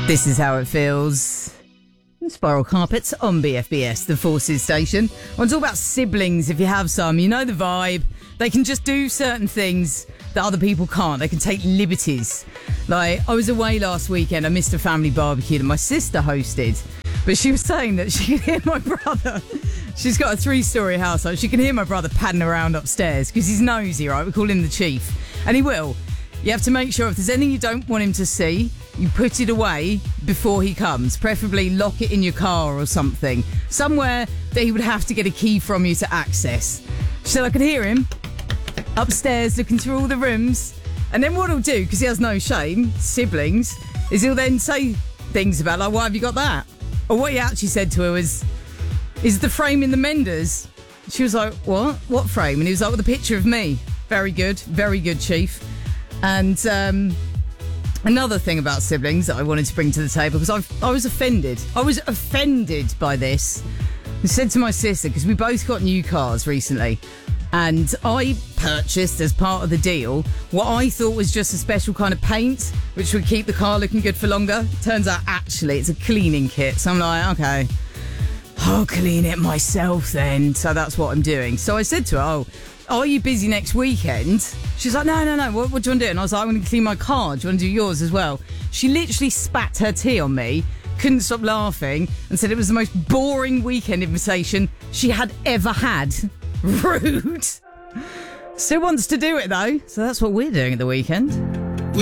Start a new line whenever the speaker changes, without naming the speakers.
This is how it feels. Spiral carpets on BFBS, the Forces station. I want to talk about siblings if you have some. You know the vibe. They can just do certain things that other people can't. They can take liberties. Like, I was away last weekend. I missed a family barbecue that my sister hosted. But she was saying that she could hear my brother. She's got a 3-story house. So she can hear my brother padding around upstairs because he's nosy, right? We call him the chief. And he will. You have to make sure if there's anything you don't want him to see, you put it away before he comes. Preferably lock it in your car or something. Somewhere that he would have to get a key from you to access. She said I could hear him upstairs looking through all the rooms. And then what he'll do, because he has no shame, siblings, is he'll then say things about, like, why have you got that? Or what he actually said to her was, is the frame in the Menders? She was like, what? What frame? And he was like, well, the picture of me. Very good, chief. And another thing about siblings that I wanted to bring to the table, because I was offended. I was offended by this. I said to my sister, because we both got new cars recently, and I purchased as part of the deal what I thought was just a special kind of paint, which would keep the car looking good for longer. Turns out, actually, it's a cleaning kit. So I'm like, okay, I'll clean it myself then. So that's what I'm doing. So I said to her, are you busy next weekend? She's like, no. What do you want to do? And I was like, I'm going to clean my car. Do you want to do yours as well? She literally spat her tea on me, couldn't stop laughing, and said it was the most boring weekend invitation she had ever had. Rude. Still wants to do it, though. So that's what we're doing at the weekend.